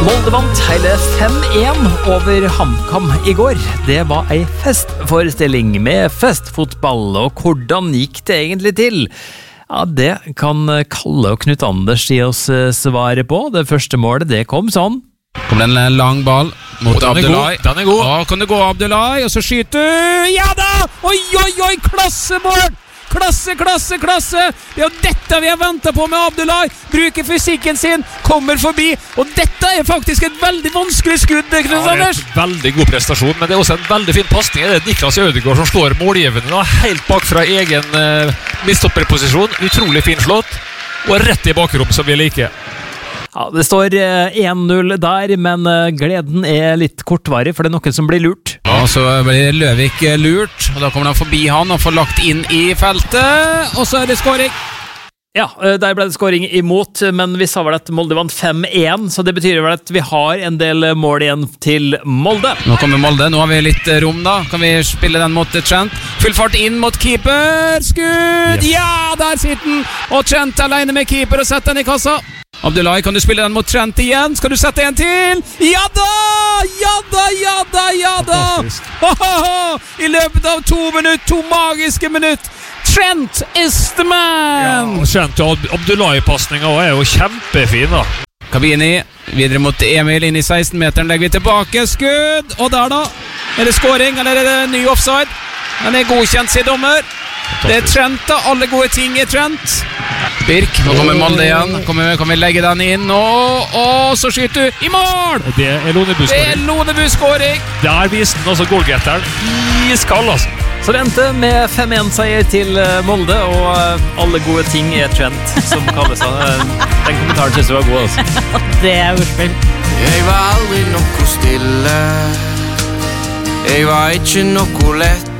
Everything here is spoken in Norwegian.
Molde vant hele 5-1 over HamKam i går. Det var ei festforestilling med festfotball, og hvordan gikk det egentlig til? Ja, det kan Kalle og Knut Anders gi oss svaret på. Det første målet, det kom sånn. Kommer det en lang ball mot Abdullahi. Den er god. Ja, kan det gå Abdullahi, og så skyter du. Ja da! Oi, klassemål! Klasse! Det er jo dette vi har ventet på med Abdullahi. Bruker fysikken sin, kommer forbi. Og dette er faktisk et veldig vanskelig skudd, Knut Anders. Veldig god prestasjon, men det er også en veldig fin passning. Det er Niklas Ødegaard som slår målgivende da, helt bak fra egen midtstopperposisjon. Utrolig fin slått, og rett i bakrom som vi liker. Ja, det står 1-0 der, men gleden er litt kortvarig, for det er noen som blir lurt. Ja, så blir Løvik lurt, og da kommer han forbi han og får lagt inn i feltet, og så er det skåring. Ja, der ble det skåring imot, men vi sa vel at Molde vant 5-1, så det betyr vel at vi har en del mål igjen til Molde. Nå kommer Molde, nå har vi litt rom da. Kan vi spille den mot Trent? Full fart inn mot keeper, skudd! Yes. Ja, der sitter den! Og Trent alene med keeper og setter den i kassa. Abdullahi, kan du spille den mot Trent igjen? Skal du sette en til? Ja da! I løpet av 2 minutter, 2 magiske minutter. Trent is the man! Ja, og Trent og Abdullahi-passningen er jo kjempefin da. Kabini, videre mot Emil, inn i 16-meteren, legger vi tilbake, skudd, og der da, er det scoring, eller er det ny offside? Den er godkjent, sier dommer. Det er Trent da, alle gode ting er Trent. Birk, nå kommer Molde igjen, kan vi legge den inn, og så skyter du i mål! Det er Lonebu-skåring. Der viser den også goalgetteren iskall altså. Så det endte med 5-1-seier til Molde, og alle gode ting er Trent, som kalles han. Den kommentaren synes jeg var god altså. Det er ordspill. Jeg var aldri noe stille. Jeg var ikke noe lett.